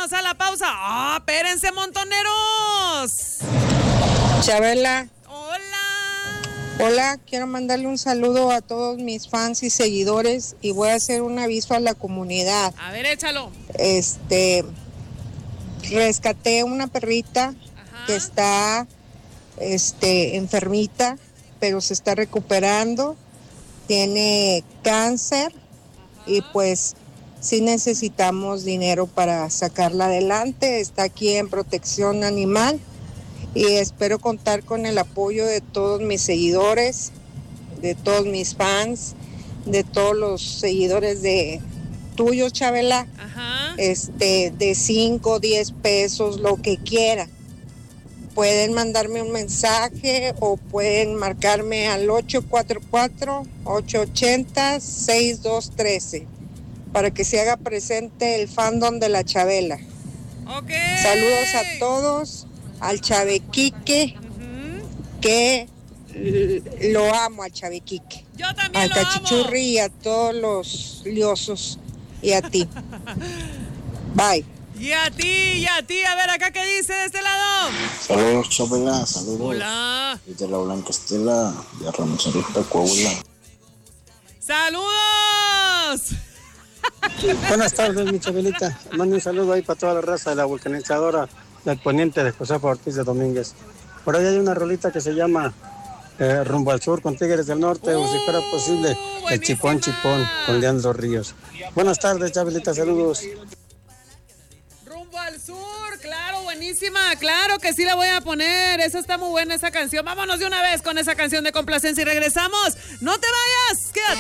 vámonos a la pausa. ¡Ah, espérense, montoneros! Chabela. Hola, quiero mandarle un saludo a todos mis fans y seguidores y voy a hacer un aviso a la comunidad. A ver, échalo. Rescaté una perrita que está enfermita, pero se está recuperando, tiene cáncer y pues sí necesitamos dinero para sacarla adelante. Está aquí en protección animal y espero contar con el apoyo de todos mis seguidores, de todos mis fans, de todos los seguidores de tuyos, Chabela. De 5, 10 pesos, lo que quiera. Pueden mandarme un mensaje o pueden marcarme al 844-880-6213 para que se haga presente el fandom de la Chabela. Okay. Saludos a todos, al Chavequique, que lo amo al Chavequique. Yo también al lo Cachichurri amo. y a todos los liosos y a ti. Bye. Y a ti, a ver acá qué dice de este lado. Saludos, Chabela, saludos. Hola. Desde la Blanca Estela, de Ramacerita, Coahuila. ¡Saludos! Buenas tardes, mi Chabelita. Mando un saludo ahí para toda la raza de la vulcanizadora del poniente de Josefa Ortiz de Domínguez. Por ahí hay una rolita que se llama Rumbo al Sur con Tigres del Norte, o si fuera posible, el Chipón Chipón con Leandro Ríos. Buenas tardes, Chabelita, saludos. Rumbo al Sur, claro, buenísima, claro que sí la voy a poner, esa está muy buena esa canción. Vámonos de una vez con esa canción de complacencia y regresamos. No te vayas, quédate.